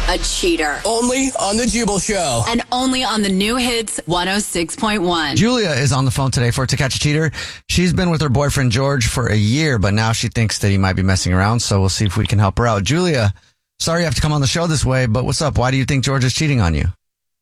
a cheater. Only on the Jubal Show. And only on the new hits 106.1. Julia is on the phone today for To Catch a Cheater. She's been with her boyfriend George for a year, but now she thinks that he might be messing around, so we'll see if we can help her out. Julia, sorry you have to come on the show this way, but what's up? Why do you think George is cheating on you?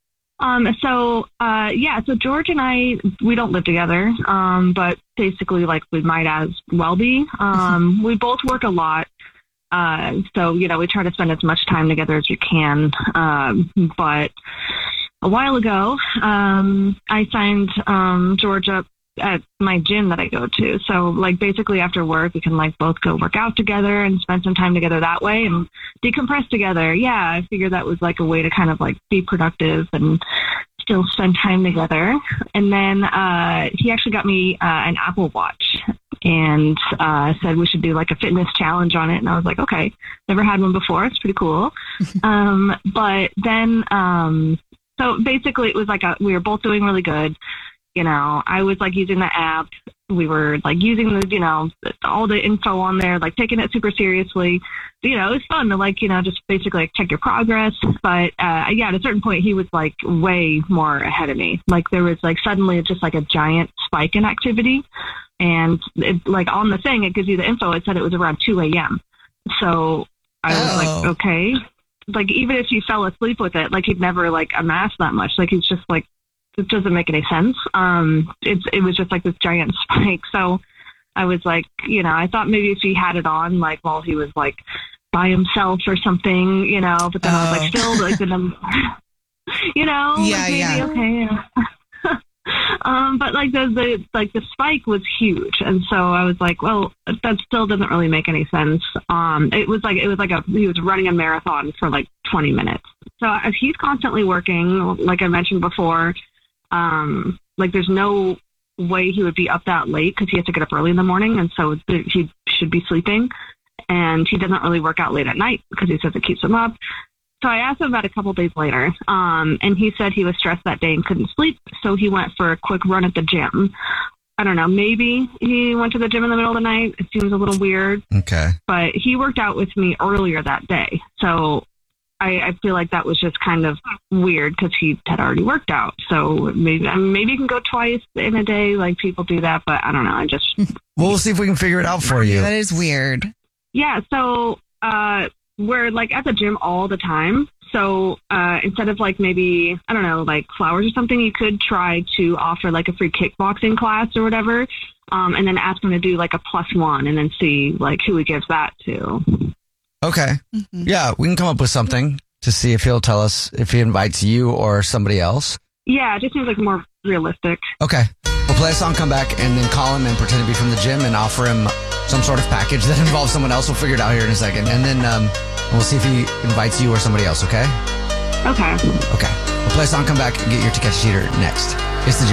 So George and I, we don't live together, but basically, like, we might as well be. We both work a lot, so, you know, we try to spend as much time together as we can. But a while ago, I signed George up at my gym that I go to. So, like, basically after work, we can, like, both go work out together and spend some time together that way and decompress together. Yeah, I figured that was, like, a way to kind of, like, be productive and still spend time together. And then he actually got me an Apple Watch and said we should do, like, a fitness challenge on it. And I was like, okay, never had one before. It's pretty cool. But then, so basically it was like we were both doing really good. You know, I was, like, using the app. We were, like, using the, you know, all the info on there, like, taking it super seriously. You know, it was fun to, like, you know, just basically, like, check your progress. But, yeah, at a certain point, he was, like, way more ahead of me. Like, there was, like, suddenly just, like, a giant spike in activity. And, it, like, on the thing, it gives you the info. It said it was around 2 a.m. So I was like, okay. Like, even if you fell asleep with it, like, he'd never, like, amassed that much. Like, he's just, like, it doesn't make any sense. It was just like this giant spike. So I was like, you know, I thought maybe if he had it on, like, while he was, like, by himself or something, you know, but then I was like, still, like, the number, you know, yeah, like, maybe, okay. But, like, the spike was huge. And so I was like, well, that still doesn't really make any sense. It was like he was running a marathon for, like, 20 minutes. So he's constantly working, like I mentioned before. Like, there's no way he would be up that late because he has to get up early in the morning, and so he should be sleeping. And he doesn't really work out late at night because he says it keeps him up. So I asked him about a couple days later, and he said he was stressed that day and couldn't sleep, so he went for a quick run at the gym. I don't know, maybe he went to the gym in the middle of the night. It seems a little weird. Okay. But he worked out with me earlier that day, so I feel like that was just kind of weird because he had already worked out. So maybe you can go twice in a day, like people do that, but I don't know. We'll see if we can figure it out for you. That is weird. Yeah. So we're, like, at the gym all the time. So instead of, like, maybe, I don't know, like flowers or something, you could try to offer, like, a free kickboxing class or whatever, and then ask him to do, like, a +1 and then see, like, who he gives that to. Okay. Mm-hmm. Yeah, we can come up with something to see if he'll tell us if he invites you or somebody else. Yeah, it just seems like more realistic. Okay. We'll play a song, come back, and then call him and pretend to be from the gym and offer him some sort of package that involves someone else. We'll figure it out here in a second. And then we'll see if he invites you or somebody else, okay? Okay. Okay. We'll play a song, come back, and get your To Catch a Cheater next. It's the